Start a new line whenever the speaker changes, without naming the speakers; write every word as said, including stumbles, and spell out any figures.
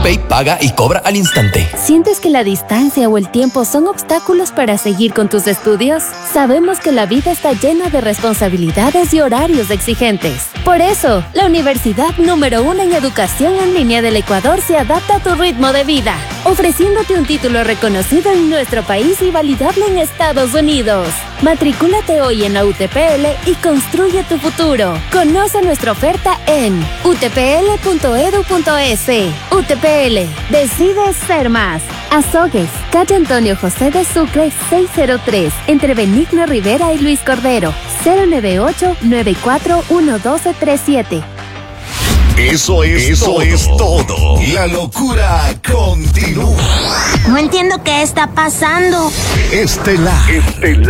UTEPay paga y cobra al instante.
¿Sientes que la distancia o el tiempo son obstáculos para seguir con tus estudios? Sabemos que la vida está llena de responsabilidades y horarios exigentes. Por eso, la universidad número uno en educación en línea del Ecuador se adapta a tu ritmo de vida, ofreciéndote un título reconocido en nuestro país y validable en Estados Unidos. Matricúlate hoy en la U T P L y construye tu futuro. Conoce nuestra oferta en u t p l punto e d u punto e s. U T P L, decide ser más. Azogues, calle Antonio José de Sucre seiscientos tres, entre Benigno Rivera y Luis Cordero, cero nueve ocho, nueve cuatro uno, uno dos tres siete.
Eso es Eso todo. es todo. La locura continúa.
No entiendo qué está pasando.
Estelar. Estelar.